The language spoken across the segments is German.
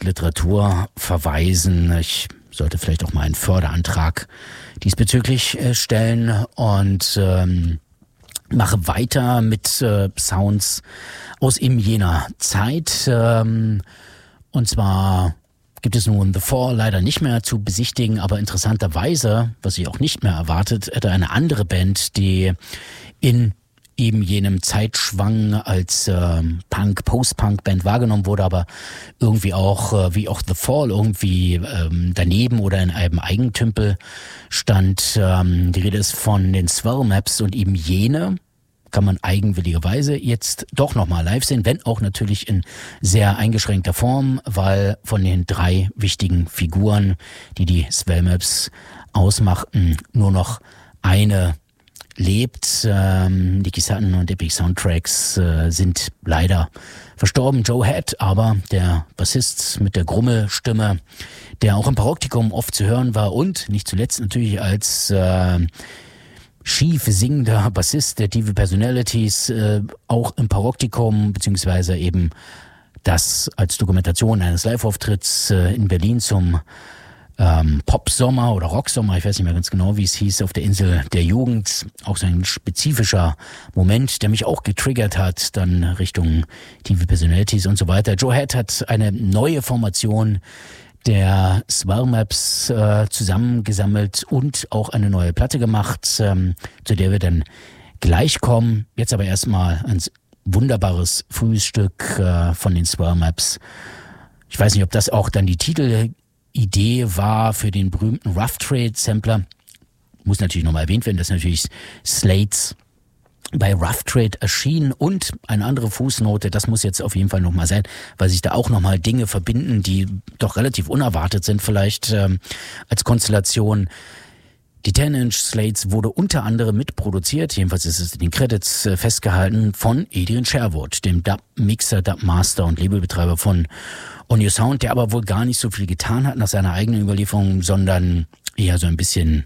Musikliteratur verweisen. Ich sollte vielleicht auch mal einen Förderantrag diesbezüglich stellen und mache weiter mit Sounds aus eben jener Zeit. Und zwar gibt es nun The Fall leider nicht mehr zu besichtigen, aber interessanterweise, was ich auch nicht mehr erwartet hätte, eine andere Band, die in eben jenem Zeitschwang als Post-Punk-Band wahrgenommen wurde, aber irgendwie auch, wie auch The Fall, irgendwie daneben oder in einem Eigentümpel stand. Die Rede ist von den Swell Maps und eben jene kann man eigenwilligerweise jetzt doch nochmal live sehen, wenn auch natürlich in sehr eingeschränkter Form, weil von den 3 wichtigen Figuren, die die Swell Maps ausmachten, nur noch eine lebt. Nicky Sutton und Epic Soundtracks sind leider verstorben. Joe Head, aber der Bassist mit der Grummelstimme, der auch im Paroptikum oft zu hören war und nicht zuletzt natürlich als schief singender Bassist der TV Personalities, auch im Paroptikum, beziehungsweise eben das als Dokumentation eines Live-Auftritts in Berlin zum Popsommer oder Rocksommer, ich weiß nicht mehr ganz genau, wie es hieß, auf der Insel der Jugend. Auch so ein spezifischer Moment, der mich auch getriggert hat, dann Richtung TV Personalities und so weiter. Joe Head hat eine neue Formation der Swell Maps zusammengesammelt und auch eine neue Platte gemacht, zu der wir dann gleich kommen. Jetzt aber erstmal ein wunderbares frühes Stück von den Swell Maps. Ich weiß nicht, ob das auch dann die Titelidee war für den berühmten Rough Trade Sampler. Muss natürlich nochmal erwähnt werden, dass natürlich Slates bei Rough Trade erschienen und eine andere Fußnote, das muss jetzt auf jeden Fall nochmal sein, weil sich da auch nochmal Dinge verbinden, die doch relativ unerwartet sind vielleicht als Konstellation. Die 10-Inch Slates wurde unter anderem mitproduziert, jedenfalls ist es in den Credits festgehalten, von Adrian Sherwood, dem Dub-Mixer, Dub-Master und Labelbetreiber von On Your Sound, der aber wohl gar nicht so viel getan hat nach seiner eigenen Überlieferung, sondern eher so ein bisschen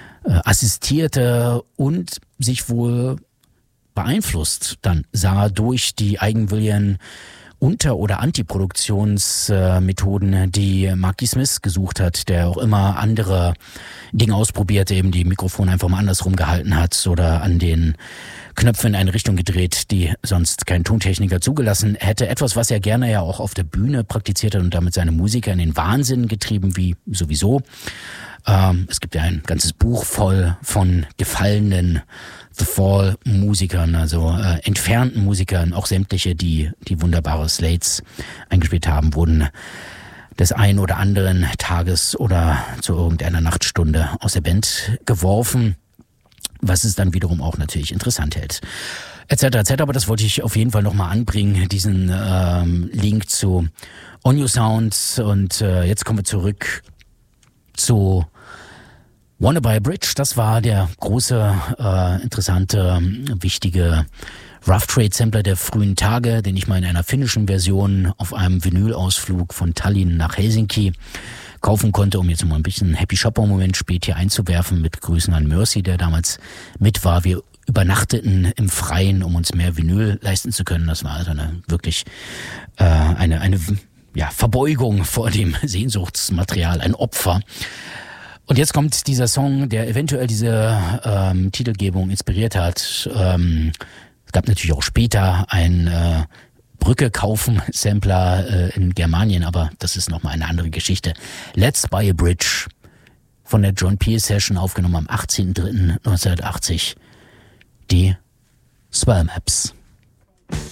assistierte und sich wohl beeinflusst dann sah durch die eigenwilligen Unter- oder Antiproduktionsmethoden, die Marky Smith gesucht hat, der auch immer andere Dinge ausprobierte, eben die Mikrofone einfach mal andersrum gehalten hat oder an den Knöpfen in eine Richtung gedreht, die sonst kein Tontechniker zugelassen hätte. Etwas, was er gerne ja auch auf der Bühne praktiziert hat und damit seine Musiker in den Wahnsinn getrieben, wie sowieso. Es gibt ja ein ganzes Buch voll von gefallenen The Fall-Musikern, also entfernten Musikern, auch sämtliche, die wunderbare Slates eingespielt haben, wurden des einen oder anderen Tages oder zu irgendeiner Nachtstunde aus der Band geworfen, was es dann wiederum auch natürlich interessant hält. Etc. etc. Aber das wollte ich auf jeden Fall nochmal anbringen, diesen Link zu On Your Sound. Und jetzt kommen wir zurück zu Wanna Buy a Bridge. Das war der große, interessante, wichtige Rough Trade Sampler der frühen Tage, den ich mal in einer finnischen Version auf einem Vinylausflug von Tallinn nach Helsinki kaufen konnte, um jetzt mal ein bisschen Happy Shopper-Moment spät hier einzuwerfen, mit Grüßen an Mercy, der damals mit war. Wir übernachteten im Freien, um uns mehr Vinyl leisten zu können. Das war also wirklich eine Verbeugung vor dem Sehnsuchtsmaterial, ein Opfer. Und jetzt kommt dieser Song, der eventuell diese Titelgebung inspiriert hat. Es gab natürlich auch später ein Brücke kaufen Sampler in Germanien, aber das ist nochmal eine andere Geschichte. Let's Buy a Bridge von der John Peel Session, aufgenommen am 18.03.1980. Die Swell Maps.